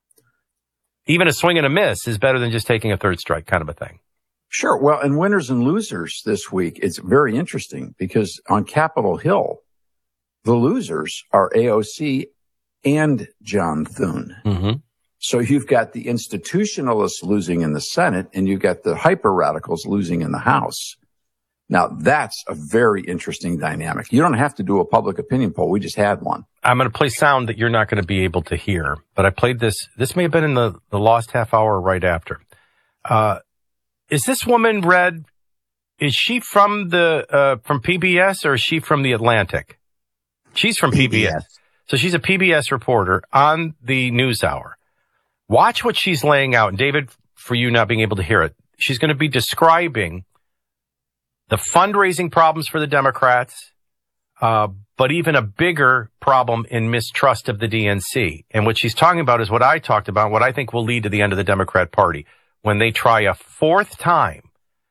Even a swing and a miss is better than just taking a third strike kind of a thing. Sure. Well, and winners and losers this week, it's very interesting because on Capitol Hill, the losers are A O C and John Thune. Mm-hmm. So you've got the institutionalists losing in the Senate and you've got the hyper radicals losing in the House. Now, that's a very interesting dynamic. You don't have to do a public opinion poll. We just had one. I'm going to play sound that you're not going to be able to hear, but I played this. This may have been in the, the lost half hour right after. Uh, is this woman, Red, is she from the, uh, from P B S or is she from the Atlantic? She's from P B S. P B S. So she's a P B S reporter on the News Hour. Watch what she's laying out. And David, for you not being able to hear it, she's going to be describing the fundraising problems for the Democrats, uh, but even a bigger problem in mistrust of the D N C. And what she's talking about is what I talked about, what I think will lead to the end of the Democrat Party when they try a fourth time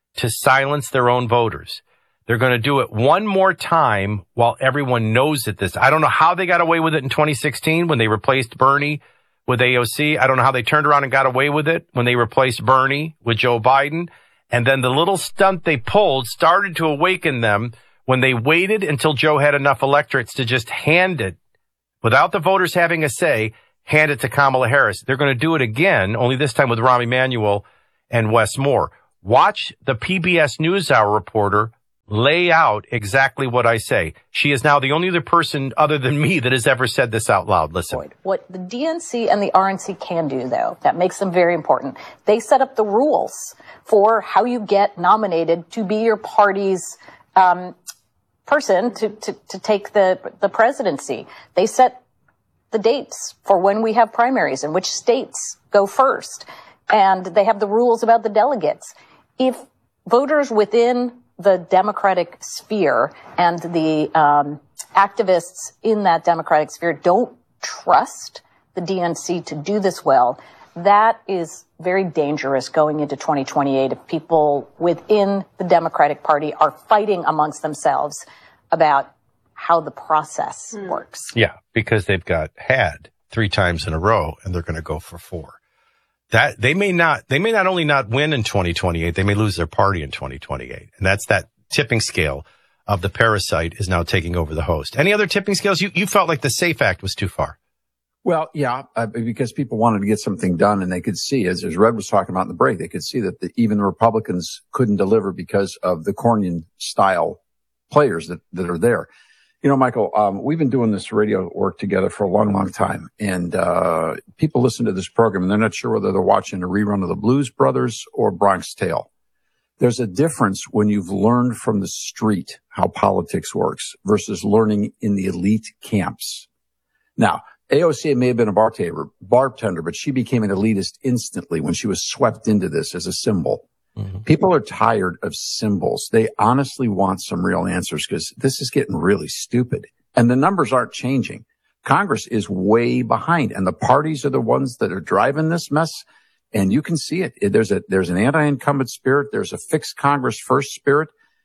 to silence their own voters. They're going to do it one more time while everyone knows that this. I don't know how they got away with it in twenty sixteen when they replaced Bernie with A O C. I don't know how they turned around and got away with it when they replaced Bernie with Joe Biden. And then the little stunt they pulled started to awaken them when they waited until Joe had enough electorates to just hand it, without the voters having a say, hand it to Kamala Harris. They're going to do it again, only this time with Rahm Emanuel and Wes Moore. Watch the P B S NewsHour reporter lay out exactly what I say. She is now the only other person other than me that has ever said this out loud. Listen. What the D N C and the R N C can do, though, that makes them very important. They set up the rules for how you get nominated to be your party's um, person to, to, to take the, the presidency. They set the dates for when we have primaries and which states go first. And they have the rules about the delegates. If voters within the Democratic sphere and the um, activists in that Democratic sphere don't trust the D N C to do this well, that is very dangerous going into twenty twenty-eight if people within the Democratic Party are fighting amongst themselves about how the process mm. works. Yeah, because they've got had three times in a row and they're going to go for four. That they may not, they may not only not win in twenty twenty-eight, they may lose their party in twenty twenty-eight. And that's that tipping scale of the parasite is now taking over the host. Any other tipping scales? You, you felt like the SAFE Act was too far. Well, yeah, uh, because people wanted to get something done and they could see, as, as Red was talking about in the break, they could see that the, even the Republicans couldn't deliver because of the Cornyn style players that, that are there. You know, Michael, um, we've been doing this radio work together for a long, long time. And, uh, people listen to this program and they're not sure whether they're watching a rerun of the Blues Brothers or Bronx Tale. There's a difference when you've learned from the street how politics works versus learning in the elite camps. Now, A O C may have been a bartender, bartender, but she became an elitist instantly when she was swept into this as a symbol. Mm-hmm. People are tired of symbols. They honestly want some real answers because this is getting really stupid. And the numbers aren't changing. Congress is way behind and the parties are the ones that are driving this mess. And you can see it. There's a, there's an anti-incumbent spirit. There's a fixed Congress first spirit.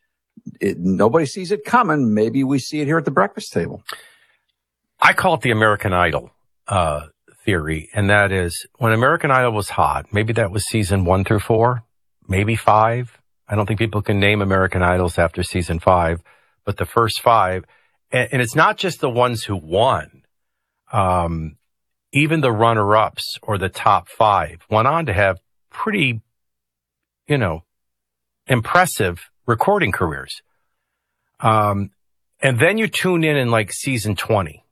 It, nobody sees it coming. Maybe we see it here at the breakfast table. I call it the American Idol, uh, theory. And that is when American Idol was hot, maybe that was season one through four. Maybe five. I don't think people can name American Idols after season five, but the first five, and, and it's not just the ones who won. Um, even the runner-ups or the top five went on to have pretty, you know, impressive recording careers. Um, and then you tune in in like season twenty,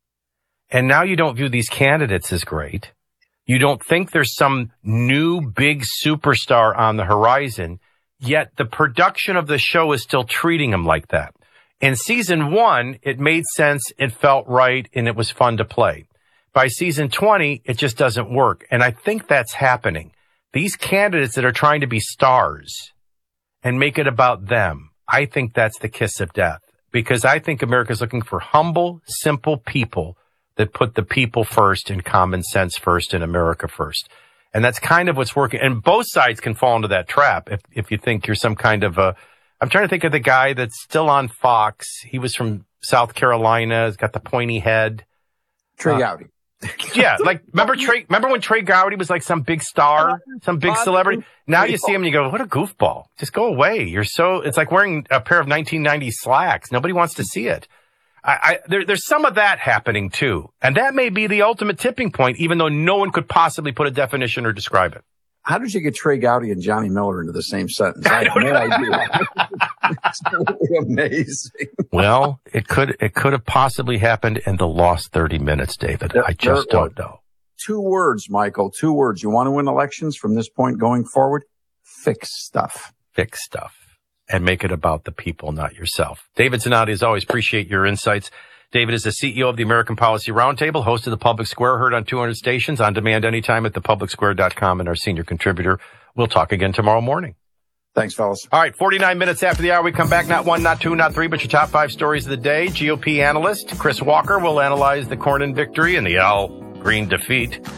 and now you don't view these candidates as great. You don't think there's some new big superstar on the horizon, yet the production of the show is still treating them like that. In season one, it made sense, it felt right, and it was fun to play. By season twenty, it just doesn't work. And I think that's happening. These candidates that are trying to be stars and make it about them, I think that's the kiss of death. Because I think America's looking for humble, simple people that put the people first and common sense first and America first. And that's kind of what's working. And both sides can fall into that trap if if you think you're some kind of a... I'm trying to think of the guy that's still on Fox. He was from South Carolina. He's got the pointy head. Trey uh, Gowdy. Yeah, like, remember Trey, remember when Trey Gowdy was like some big star, some big celebrity? Now you see him and you go, what a goofball. Just go away. You're so... It's like wearing a pair of nineteen ninety slacks. Nobody wants to see it. I, I, there, there's some of that happening too. And that may be the ultimate tipping point, even though no one could possibly put a definition or describe it. How did you get Trey Gowdy and Johnny Miller into the same sentence? I have no idea. It's really amazing. Well, it could, it could have possibly happened in the lost thirty minutes, David. There, I just there, don't know. Two words, Michael, two words. You want to win elections from this point going forward? Fix stuff. Fix stuff. And make it about the people, not yourself. David Zanotti, as always, appreciate your insights. David is the C E O of the American Policy Roundtable, host of The Public Square, heard on two hundred stations, on demand anytime at the public square dot com, and our senior contributor. We'll talk again tomorrow morning. Thanks, fellas. All right, forty-nine minutes after the hour, we come back. Not one, not two, not three, but your top five stories of the day. G O P analyst Chris Walker will analyze the Cornyn victory and the Al Green defeat.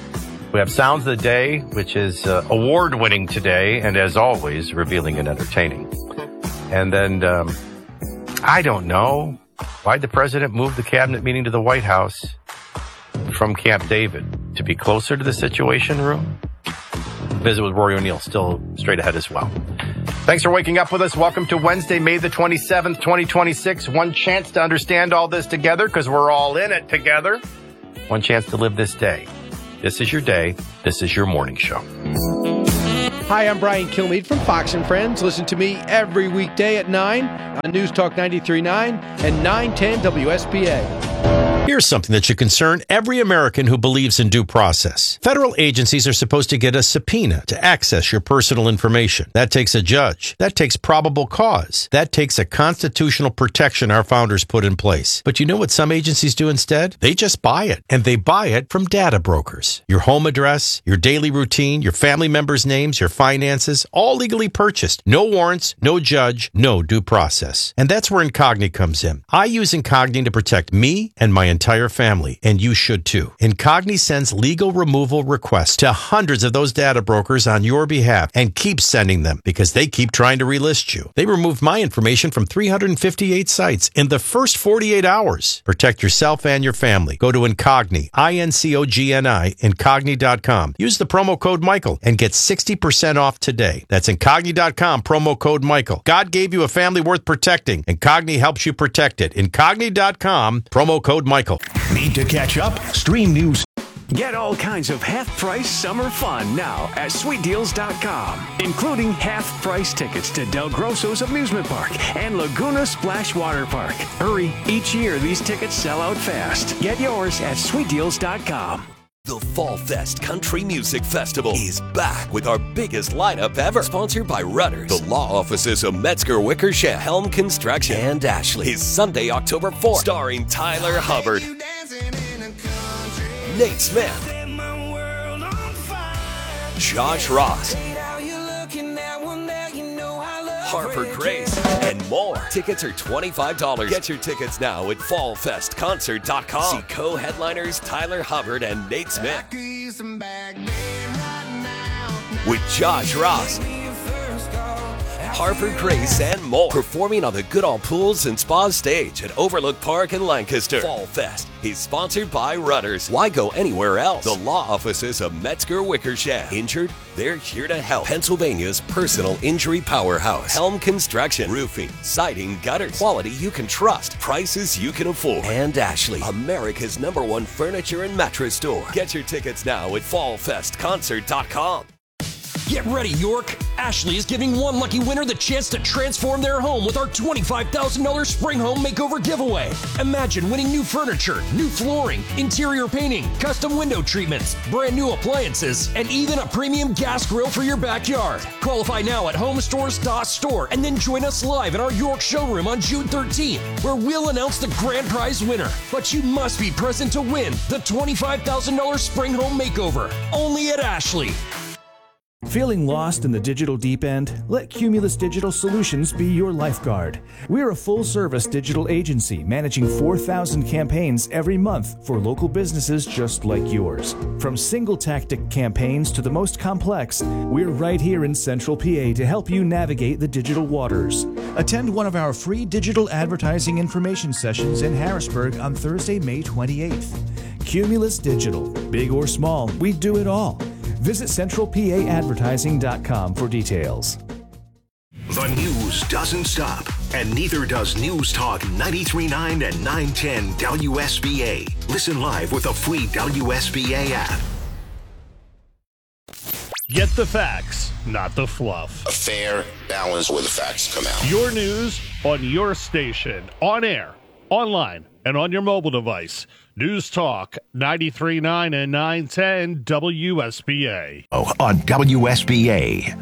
We have Sounds of the Day, which is uh, award-winning today, and as always, revealing and entertaining. And then, um, I don't know, why'd the president move the cabinet meeting to the White House from Camp David? To be closer to the Situation Room? Visit with Rory O'Neill, still straight ahead as well. Thanks for waking up with us. Welcome to Wednesday, May the twenty-seventh, twenty twenty-six. One chance to understand all this together, because we're all in it together. One chance to live this day. This is your day. This is your morning show. Hi, I'm Brian Kilmeade from Fox and Friends. Listen to me every weekday at nine on News Talk ninety-three point nine and nine ten W S B A. Here's something that should concern every American who believes in due process. Federal agencies are supposed to get a subpoena to access your personal information. That takes a judge. That takes probable cause. That takes a constitutional protection our founders put in place. But you know what some agencies do instead? They just buy it. And they buy it from data brokers. Your home address, your daily routine, your family members' names, your finances, all legally purchased. No warrants, no judge, no due process. And that's where Incogni comes in. I use Incogni to protect me and my entire family, and you should too. Incogni sends legal removal requests to hundreds of those data brokers on your behalf and keeps sending them because they keep trying to relist you. They removed my information from three hundred fifty-eight sites in the first forty-eight hours. Protect yourself and your family. Go to Incogni, I N C O G N I, Incogni dot com. Use the promo code Michael and get sixty percent off today. That's Incogni dot com, promo code Michael. God gave you a family worth protecting. Incogni helps you protect it. Incogni dot com, promo code Michael. Need to catch up? Stream news. Get all kinds of half-price summer fun now at sweet deals dot com, including half-price tickets to Del Grosso's Amusement Park and Laguna Splash Water Park. Hurry, each year these tickets sell out fast. Get yours at sweet deals dot com. The Fall Fest Country Music Festival is back with our biggest lineup ever. Sponsored by Rudders, the law offices of Metzger Wickersham, Helm Construction, and Ashley. Is Sunday, October fourth. Starring Tyler Hubbard, Nate Smith, Josh Ross, Harper Grace, and more. Tickets are twenty-five dollars. Get your tickets now at fall fest concert dot com. See co-headliners Tyler Hubbard and Nate Smith. With Josh Ross, Harper Grace, and more. Performing on the Goodall Pools and Spa stage at Overlook Park in Lancaster. Fall Fest is sponsored by Rudders. Why go anywhere else? The law offices of Metzger Wickersham. Injured? They're here to help. Pennsylvania's personal injury powerhouse. Helm Construction. Roofing, siding, gutters. Quality you can trust. Prices you can afford. And Ashley, America's number one furniture and mattress store. Get your tickets now at fall fest concert dot com. Get ready, York! Ashley is giving one lucky winner the chance to transform their home with our twenty-five thousand dollars Spring Home Makeover giveaway. Imagine winning new furniture, new flooring, interior painting, custom window treatments, brand new appliances, and even a premium gas grill for your backyard. Qualify now at home stores dot store and then join us live in our York showroom on June thirteenth, where we'll announce the grand prize winner. But you must be present to win the twenty-five thousand dollars Spring Home Makeover, only at Ashley. Feeling lost in the digital deep end? Let Cumulus Digital Solutions be your lifeguard. We're a full-service digital agency managing four thousand campaigns every month for local businesses just like yours. From single-tactic campaigns to the most complex, we're right here in Central P A to help you navigate the digital waters. Attend one of our free digital advertising information sessions in Harrisburg on Thursday, May twenty-eighth. Cumulus Digital. Big or small, we do it all. Visit central p a advertising dot com for details. The news doesn't stop, and neither does News Talk ninety-three point nine and nine ten W S B A. Listen live with the free W S B A app. Get the facts, not the fluff. A fair balance where the facts come out. Your news on your station, on air, online, and on your mobile device. News Talk ninety-three point nine and nine ten W S B A. Oh, on W S B A.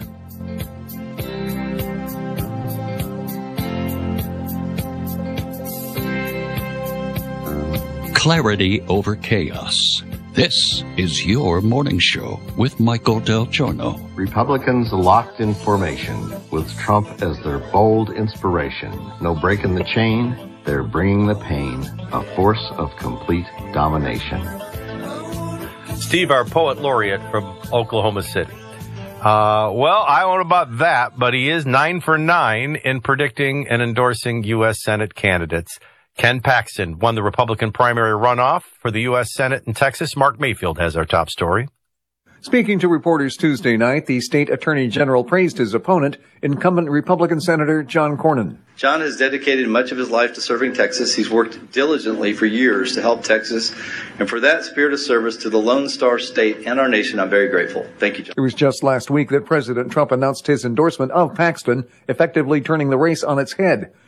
Clarity over chaos. This is your morning show with Michael Del Giorno. Republicans locked in formation with Trump as their bold inspiration. No break in the chain. They're bringing the pain, a force of complete domination. Steve, our poet laureate from Oklahoma City. Uh, well, I don't know about that, but he is nine for nine in predicting and endorsing U S Senate candidates. Ken Paxton won the Republican primary runoff for the U S Senate in Texas. Mark Mayfield has our top story. Speaking to reporters Tuesday night, the state attorney general praised his opponent, incumbent Republican Senator John Cornyn. John has dedicated much of his life to serving Texas. He's worked diligently for years to help Texas. And for that spirit of service to the Lone Star State and our nation, I'm very grateful. Thank you, John. It was just last week that President Trump announced his endorsement of Paxton, effectively turning the race on its head.